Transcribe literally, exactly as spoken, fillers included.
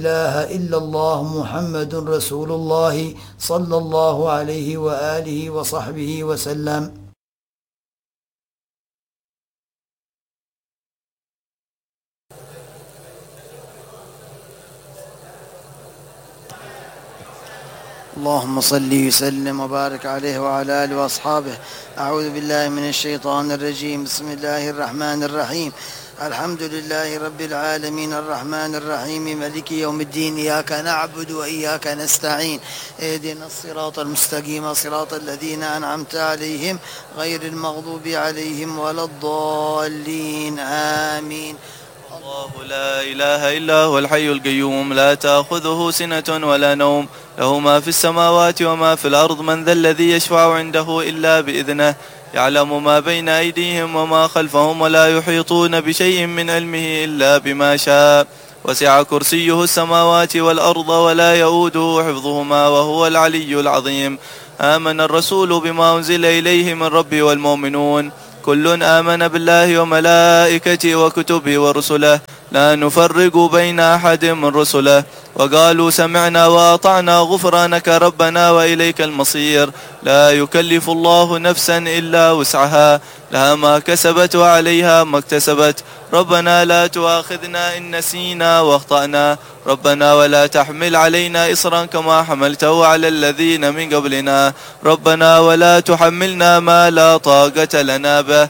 إله إلا الله محمد رسول الله صلى الله عليه وآله وصحبه وسلم. اللهم صل وسلم وبارك عليه وعلى آله وأصحابه. أعوذ بالله من الشيطان الرجيم. بسم الله الرحمن الرحيم. الحمد لله رب العالمين الرحمن الرحيم مالك يوم الدين. إياك نعبد وإياك نستعين. اهدنا الصراط المستقيم صراط الذين أنعمت عليهم غير المغضوب عليهم ولا الضالين. آمين. الله لا إله إلا هو الحي القيوم لا تأخذه سنة ولا نوم له ما في السماوات وما في الأرض من ذا الذي يشفع عنده إلا بإذنه يعلم ما بين أيديهم وما خلفهم ولا يحيطون بشيء من علمه إلا بما شاء وسع كرسيه السماوات والأرض ولا يؤوده حفظهما وهو العلي العظيم. آمن الرسول بما أنزل إليه من ربه والمؤمنون كل آمن بالله وملائكته وكتبه ورسله لا نفرق بين أحد من رسله وقالوا سمعنا وأطعنا غفرانك ربنا وإليك المصير. لا يكلف الله نفسا إلا وسعها لها ما كسبت وعليها ما اكتسبت. ربنا لا تؤاخذنا إن نسينا واخطأنا ربنا ولا تحمل علينا إصرا كما حملته على الذين من قبلنا ربنا ولا تحملنا ما لا طاقة لنا به